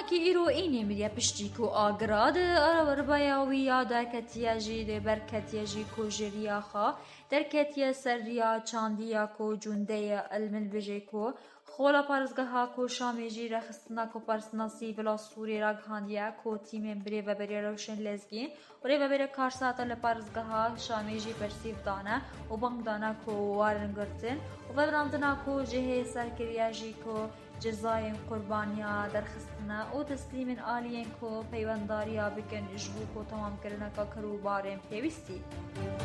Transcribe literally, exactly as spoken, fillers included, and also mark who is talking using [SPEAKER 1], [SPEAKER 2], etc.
[SPEAKER 1] کی ایرو اینی میره پشتی کو آگراد ربایاوی یا در کتیا جی ده بر کتیا جی کو جریا خا در کتیا سریا چاندیا کو جونده المن بجی کو خولا پارزگاه ها کو شامی جی رخصتنا کو پرسناسی ولا سوری را گاندیا کو تیم بری و بری روشن لزگین و ری و بری کارساتا لپارزگاه ها شامی جی پرسیف دانه و بانگ دانه کو وارن گرتن و براندنا کو جهه سرکریا جی کو جزاین قربانیا درخستنا و تسلیم آلین کو پیونداریا بکن جبو کو تمام کرنا کا کرو بارم پیوستی